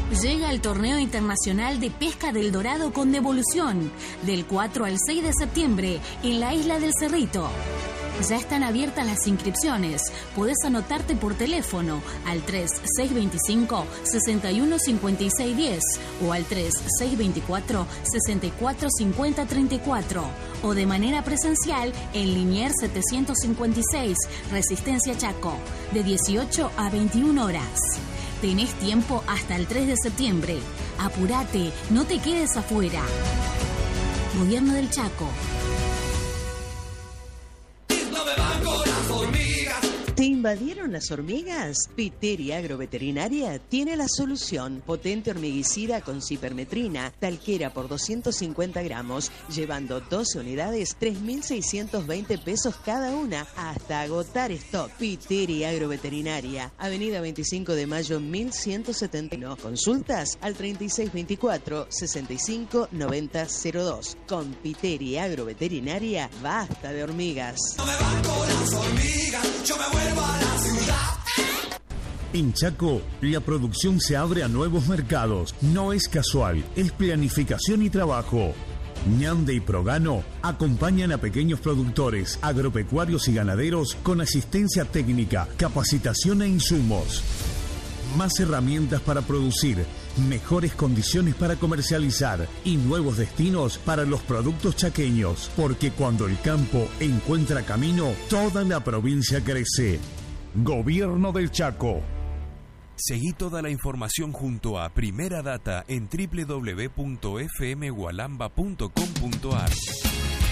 Llega el Torneo Internacional de Pesca del Dorado con devolución, del 4 al 6 de septiembre, en la isla del Cerrito. Ya están abiertas las inscripciones. Podés anotarte por teléfono al 3625-615610 o al 3624-645034 o de manera presencial en Liniers 756, Resistencia Chaco, de 18 a 21 horas. Tenés tiempo hasta el 3 de septiembre. Apurate, no te quedes afuera. Gobierno del Chaco. ¿Te invadieron las hormigas? Piteri Agroveterinaria tiene la solución. Potente hormiguicida con cipermetrina, talquera por 250 gramos, llevando 12 unidades, 3.620 pesos cada una, hasta agotar stock. Piteri Agroveterinaria, Avenida 25 de Mayo 1171. Consultas al 3624-659002. Con Piteri Agroveterinaria, basta de hormigas. No me van con las hormigas, yo me vuelvo a la ciudad. En Chaco, la producción se abre a nuevos mercados. No es casual, es planificación y trabajo. Ñande y Progano acompañan a pequeños productores, agropecuarios y ganaderos con asistencia técnica, capacitación e insumos. Más herramientas para producir, mejores condiciones para comercializar y nuevos destinos para los productos chaqueños. Porque cuando el campo encuentra camino, toda la provincia crece. Gobierno del Chaco. Seguí toda la información junto a Primera Data en www.fmgualamba.com.ar.